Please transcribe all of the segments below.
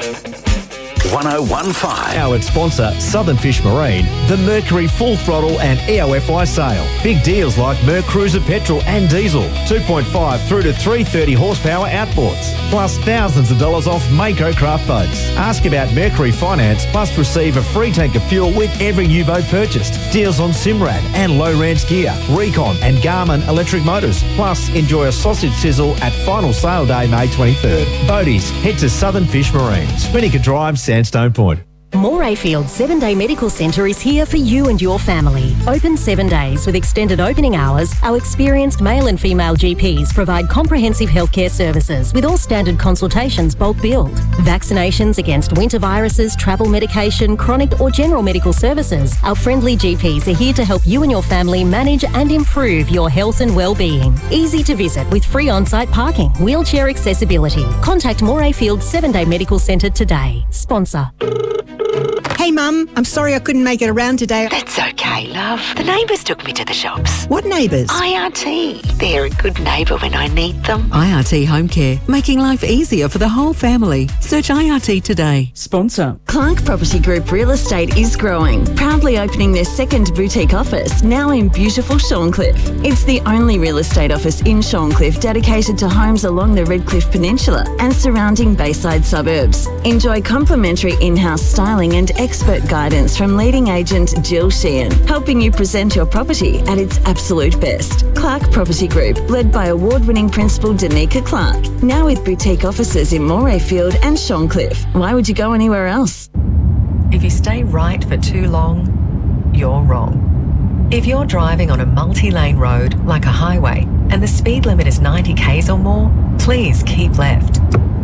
1015. Powered sponsor Southern Fish Marine, the Mercury Full Throttle and EOFI sale. Big deals like Merc Cruiser petrol and diesel, 2.5 through to 330 horsepower outboards, plus thousands of dollars off Mako craft boats. Ask about Mercury Finance, plus receive a free tank of fuel with every new boat purchased. Deals on Simrad and low range gear, Recon and Garmin electric motors. Plus enjoy a sausage sizzle at final sale day May 23rd. Boaties, head to Southern Fish Marine, Spinnaker Drive, Sandstone Point. Morayfield 7-Day Medical Centre is here for you and your family. Open 7 days with extended opening hours, our experienced male and female GPs provide comprehensive healthcare services with all standard consultations bulk billed. Vaccinations against winter viruses, travel medication, chronic or general medical services. Our friendly GPs are here to help you and your family manage and improve your health and well-being. Easy to visit with free on-site parking, wheelchair accessibility. Contact Morayfield 7-Day Medical Centre today. Sponsor. Hey Mum, I'm sorry I couldn't make it around today. That's okay, love. The neighbours took me to the shops. What neighbours? IRT. They're a good neighbour when I need them. IRT Home Care, making life easier for the whole family. Search IRT today. Sponsor. Clark Property Group Real Estate is growing, proudly opening their second boutique office, now in beautiful Shorncliffe. It's the only real estate office in Shorncliffe dedicated to homes along the Redcliffe Peninsula and surrounding Bayside suburbs. Enjoy complimentary in-house styling and expert guidance from leading agent Jill Sheehan, helping you present your property at its absolute best. Clark Property Group, led by award-winning principal Danica Clark, now with boutique offices in Morayfield and Shorncliffe. Why would you go anywhere else? If you stay right for too long, you're wrong. If you're driving on a multi-lane road like a highway and the speed limit is 90 k's or more, please keep left.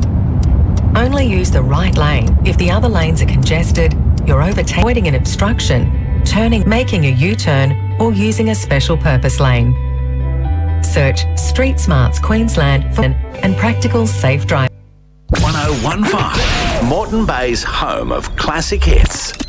Only use the right lane if the other lanes are congested, you're avoiding an obstruction, turning, making a U-turn, or using a special purpose lane. Search Street Smarts Queensland for and practical safe driving. 1015, Moreton Bay's home of classic hits.